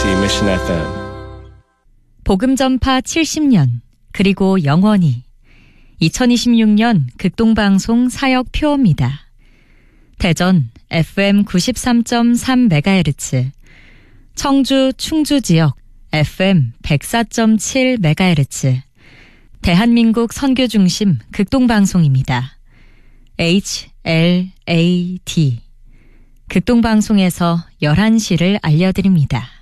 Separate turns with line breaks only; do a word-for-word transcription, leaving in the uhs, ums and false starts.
케이비씨 Mission 에프엠.
복음 전파 칠십 년, 그리고 영원히. 이천이십육 년 극동방송 사역 표어입니다. 대전 에프엠 구십삼 점 삼 메가헤르츠, 청주 충주 지역 에프엠 백사 점 칠 메가헤르츠, 대한민국 선교 중심 극동방송입니다. 에이치 엘 에이 디. 극동방송에서 열한 시를 알려드립니다.